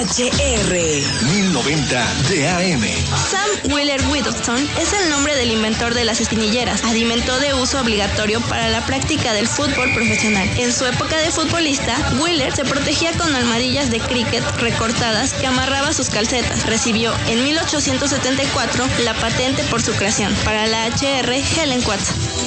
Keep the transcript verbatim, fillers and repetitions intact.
H R mil noventa de A M. Sam Wheeler Whittleston es el nombre del inventor de las espinilleras, adimento de uso obligatorio para la práctica del fútbol profesional. En su época de futbolista, Wheeler se protegía con almohadillas de cricket recortadas que amarraba sus calcetas. Recibió en mil ochocientos setenta y cuatro la patente por su creación. Para la H R, Helen Watts.